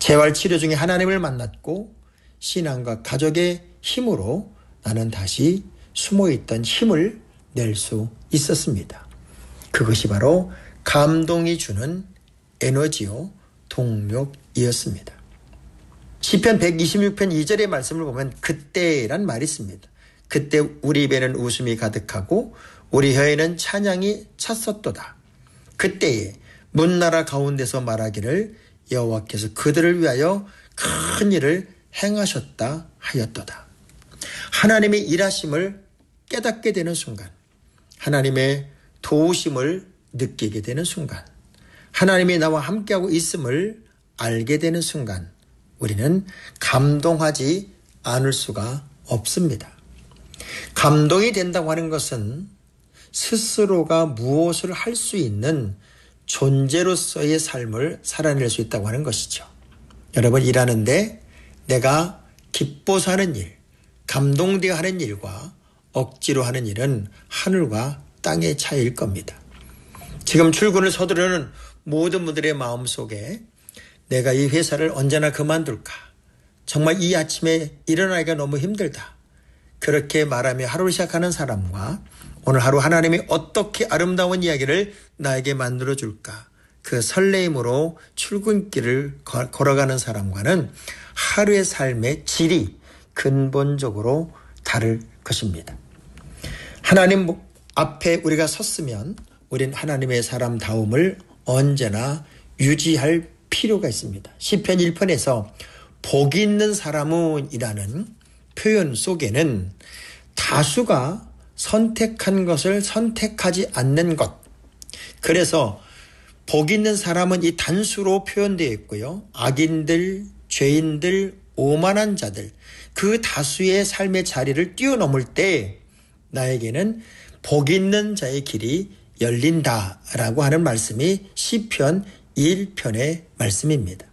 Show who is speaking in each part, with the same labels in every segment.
Speaker 1: 재활치료 중에 하나님을 만났고 신앙과 가족의 힘으로 나는 다시 숨어있던 힘을 낼 수 있었습니다. 그것이 바로 감동이 주는 에너지요, 동력이었습니다. 시편 126편 2절의 말씀을 보면 그때란 말이 있습니다. 그때 우리 입에는 웃음이 가득하고 우리 혀에는 찬양이 찼었도다. 그때에 문나라 가운데서 말하기를 여호와께서 그들을 위하여 큰 일을 행하셨다 하였도다. 하나님의 일하심을 깨닫게 되는 순간, 하나님의 도우심을 느끼게 되는 순간, 하나님이 나와 함께하고 있음을 알게 되는 순간 우리는 감동하지 않을 수가 없습니다. 감동이 된다고 하는 것은 스스로가 무엇을 할 수 있는 존재로서의 삶을 살아낼 수 있다고 하는 것이죠. 여러분, 일하는데 내가 기뻐서 하는 일, 감동되어 하는 일과 억지로 하는 일은 하늘과 땅의 차이일 겁니다. 지금 출근을 서두르는 모든 분들의 마음속에 내가 이 회사를 언제나 그만둘까? 정말 이 아침에 일어나기가 너무 힘들다. 그렇게 말하며 하루를 시작하는 사람과 오늘 하루 하나님이 어떻게 아름다운 이야기를 나에게 만들어줄까? 그 설레임으로 출근길을 걸어가는 사람과는 하루의 삶의 질이 근본적으로 다를 것입니다. 하나님 앞에 우리가 섰으면 우린 하나님의 사람다움을 언제나 유지할 필요가 있습니다. 시편 1편에서 복 있는 사람은 이라는 표현 속에는 다수가 선택한 것을 선택하지 않는 것. 그래서 복 있는 사람은 이 단수로 표현되어 있고요. 악인들, 죄인들, 오만한 자들, 그 다수의 삶의 자리를 뛰어넘을 때 나에게는 복 있는 자의 길이 열린다라고 하는 말씀이 시편 1편의 말씀입니다.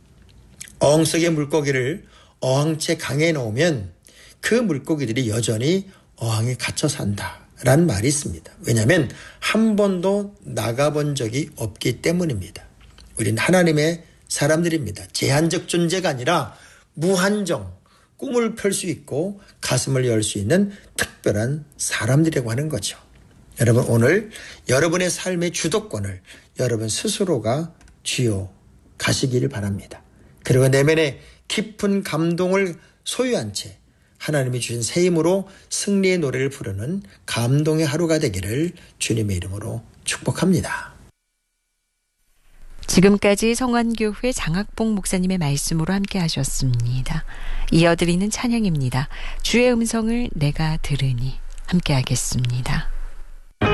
Speaker 1: 어항 속의 물고기를 어항채 강에 넣으면 그 물고기들이 여전히 어항에 갇혀 산다라는 말이 있습니다. 왜냐하면 한 번도 나가본 적이 없기 때문입니다. 우린 하나님의 사람들입니다. 제한적 존재가 아니라 무한정 꿈을 펼 수 있고 가슴을 열 수 있는 특별한 사람들이라고 하는 거죠. 여러분, 오늘 여러분의 삶의 주도권을 여러분 스스로가 쥐어 가시기를 바랍니다. 그리고 내면의 깊은 감동을 소유한 채 하나님이 주신 새 힘으로 승리의 노래를 부르는 감동의 하루가 되기를 주님의 이름으로 축복합니다.
Speaker 2: 지금까지 성안교회 장학봉 목사님의 말씀으로 함께 하셨습니다. 이어드리는 찬양입니다. 주의 음성을 내가 들으니 함께 하겠습니다.